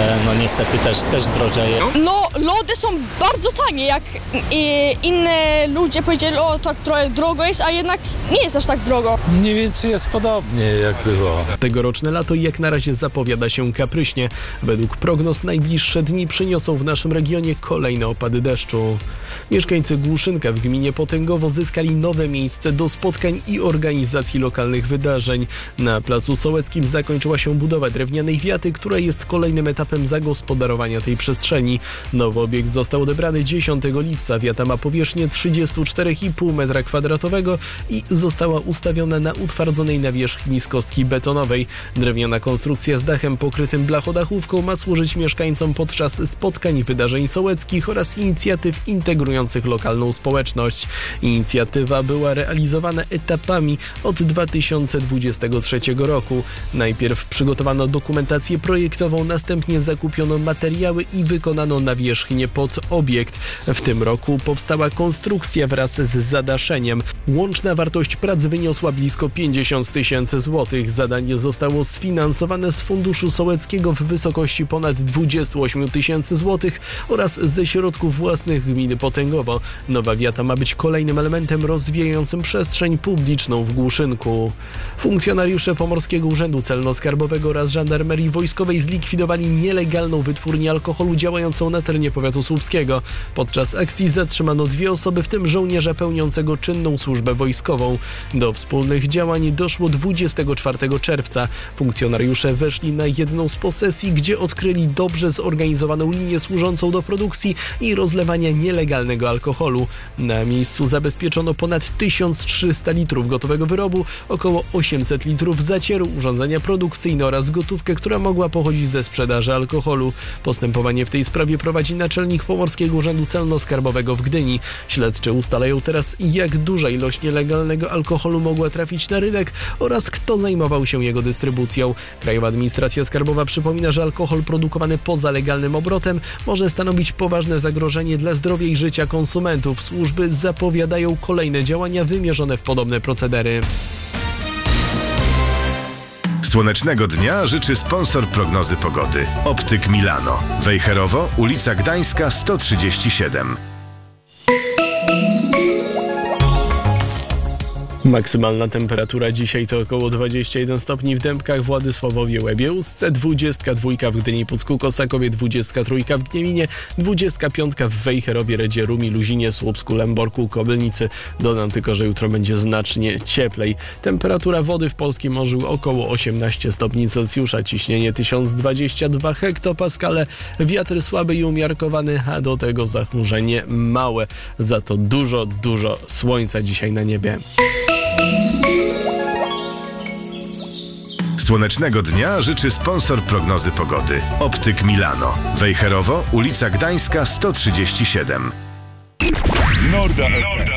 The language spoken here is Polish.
no niestety też drożeje. No, lody są bardzo tanie, jak inne ludzie powiedzieli, o tak trochę drogo jest, a jednak nie jest aż tak drogo. Mniej więcej jest podobnie jak było. Tegoroczne lato jak na razie zapowiada się kapryśnie. Według prognoz najbliższe dni przyniosą w naszym regionie kolejne opady deszczu. Mieszkańcy Głuszynka w gminie Potęgowo zyskali nowe miejsce do spotkań i organizacji lokalnych wydarzeń. Na Placu Sołeckim zakończyła się budowa drewnianej wiaty, która jest kolejnym etapem zagospodarowania tej przestrzeni. Nowy obiekt został odebrany 10 lipca. Wiata ma powierzchnię 34,5 m2 i została ustawiona na utwardzonej nawierzchni z kostki betonowej. Drewniana konstrukcja z dachem pokrytym blachodachówką ma służyć mieszkańcom podczas spotkań, wydarzeń sołeckich oraz inicjatyw integrujących lokalną społeczność. Inicjatywa była realizowana etapami od 2023 roku. Najpierw przygotowano dokumentację projektową, następnie zakupiono materiały i wykonano nawierzchnię pod obiekt. W tym roku powstała konstrukcja wraz z zadaszeniem. Łączna wartość prac wyniosła blisko 50 000 złotych. Zadanie zostało sfinansowane z Funduszu Sołeckiego w wysokości ponad 28 000 złotych oraz ze środków własnych gminy Potęgowo. Nowa wiata ma być kolejnym elementem rozwijającym przestrzeń publiczną w Głuszynku. Funkcjonariusze Pomorskiego Urzędu Celno-Skarbowego oraz Żandarmerii Wojskowej zlikwidowali nielegalną wytwórnię alkoholu działającą na terenie powiatu słupskiego. Podczas akcji zatrzymano 2 osoby, w tym żołnierza pełniącego czynną służbę wojskową. Do wspólnych działań doszło 24 czerwca. Funkcjonariusze weszli na jedną z posesji, gdzie odkryli dobrze zorganizowaną linię służącą do produkcji i rozlewania nielegalnego alkoholu. Na miejscu zabezpieczono ponad 1300 litrów gotowego wyrobu, około 800 litrów zacieru, urządzenia produkcyjne oraz gotówkę, która mogła pochodzić ze sprzedaży alkoholu. Postępowanie w tej sprawie prowadzi naczelnik Pomorskiego Urzędu Celno-Skarbowego w Gdyni. Śledczy ustalają teraz, jak duża ilość nielegalnego alkoholu mogła trafić na rynek oraz kto zajmował się jego dystrybucją. Krajowa Administracja Skarbowa przypomina, że alkohol produkowany poza legalnym obrotem może stanowić poważne zagrożenie dla zdrowia i życia konsumentów. Służby zapowiadają kolejne działania wymierzone w podobne procedery. Słonecznego dnia życzy sponsor prognozy pogody. Optyk Milano. Wejherowo, ulica Gdańska 137. Maksymalna temperatura dzisiaj to około 21 stopni w Dębkach, Władysławowie, Łebie, Ustce, 22 w Gdyni, Pucku, Kosakowie, 23 w Gnieminie, 25 w Wejherowie, Redzie, Rumi, Luzinie, Słupsku, Lęborku, Kobylnicy. Dodam tylko, że jutro będzie znacznie cieplej. Temperatura wody w polskim morzu około 18 stopni Celsjusza, ciśnienie 1022 hektopaskale, wiatr słaby i umiarkowany, a do tego zachmurzenie małe. Za to dużo słońca dzisiaj na niebie. Słonecznego dnia życzy sponsor prognozy pogody. Optyk Milano. Wejherowo, ulica Gdańska 137. Norda FM.